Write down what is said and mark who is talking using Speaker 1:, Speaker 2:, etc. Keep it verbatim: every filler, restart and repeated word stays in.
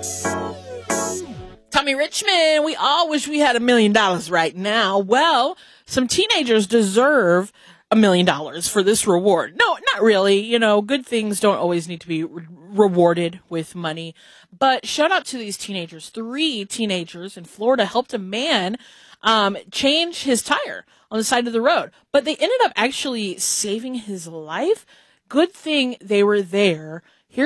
Speaker 1: Tommy Richmond, we all wish we had a million dollars right now. Well, some teenagers deserve a million dollars for this reward. No, not really. You know, good things don't always need to be re- rewarded with money. But shout out to these teenagers. Three teenagers in Florida helped a man um, change his tire on the side of the road. But they ended up actually saving his life. Good thing they were there